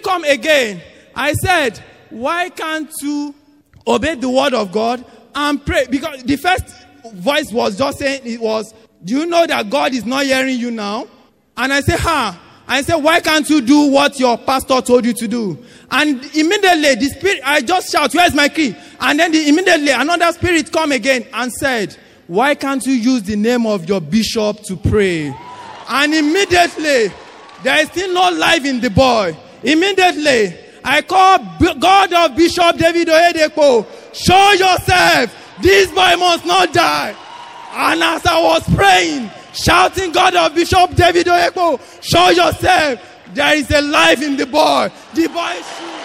come again. I said, why can't you obey the word of God and pray? Because the first voice was just saying, do you know that God is not hearing you now? And I said, I said, why can't you do what your pastor told you to do? And immediately the spirit, I just shout, where's my key? And then immediately another spirit come again and said, why can't you use the name of your bishop to pray? And immediately, there is still no life in the boy. Immediately, I call God of Bishop David Oyedepo, show yourself, this boy must not die. And as I was praying, shouting, God of Bishop David Oyedepo, show yourself, there is a life in the boy. The boy